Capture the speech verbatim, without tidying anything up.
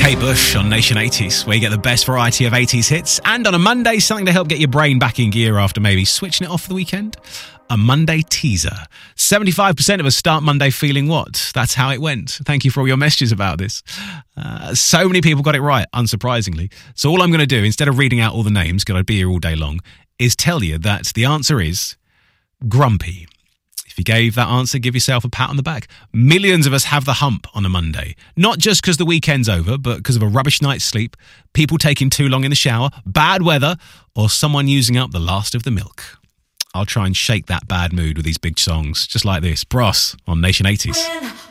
Kate Bush on Nation eighties, where you get the best variety of eighties hits. And on a Monday, something to help get your brain back in gear after maybe switching it off for the weekend. A Monday teaser. seventy-five percent of us start Monday feeling what? That's how it went. Thank you for all your messages about this. Uh, so many people got it right, unsurprisingly. So all I'm going to do, instead of reading out all the names, because I'd be here all day long, is tell you that the answer is grumpy. If you gave that answer, give yourself a pat on the back. Millions of us have the hump on a Monday. Not just because the weekend's over, but because of a rubbish night's sleep, people taking too long in the shower, bad weather, or someone using up the last of the milk. I'll try and shake that bad mood with these big songs, just like this. Bros on Nation eighties.